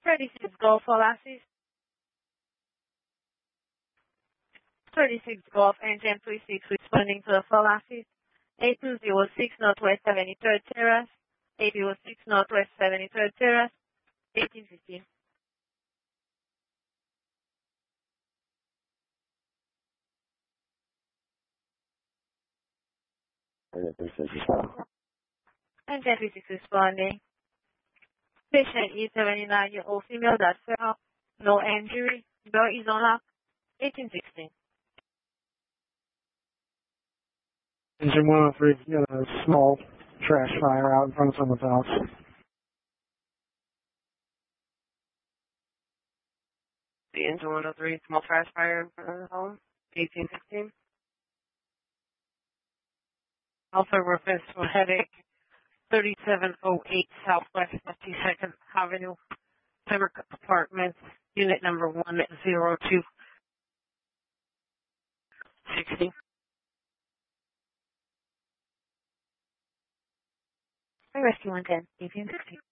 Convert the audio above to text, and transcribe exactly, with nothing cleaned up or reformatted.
thirty-six Golf Oasis. thirty-six Golf Engine three six responding to the Oasis. eight two zero six Northwest seventy-third Terrace. eight zero six Northwest seventy-third Terrace. eighteen fifteen. Engine three six responding. Patient E seventy-nine-year-old female that fell. No injury. Door is unlocked. eighteen sixteen. Engine one oh three, you got a small trash fire out in front of someone's house. The engine one oh three, small trash fire in front of the home. eighteen sixteen. Alpha reference to headache. thirty-seven oh eight Southwest fifty-second Avenue, Pembroke Apartments, unit number one zero two sixty. Rescue one ten, eighteen sixteen.